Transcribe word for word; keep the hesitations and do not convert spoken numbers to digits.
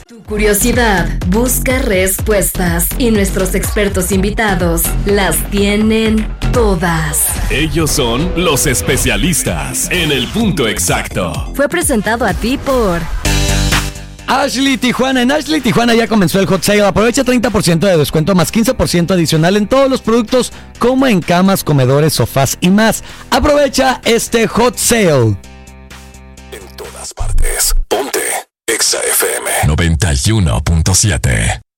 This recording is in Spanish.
Tu curiosidad busca respuestas y nuestros expertos invitados las tienen todas. Ellos son los especialistas en el punto exacto. Fue presentado a ti por Ashley Tijuana. En Ashley Tijuana ya comenzó el hot sale. Aprovecha treinta por ciento de descuento más quince por ciento adicional en todos los productos, como en camas, comedores, sofás y más. Aprovecha este hot sale. En todas partes, ponte Exa F M noventa y uno punto siete.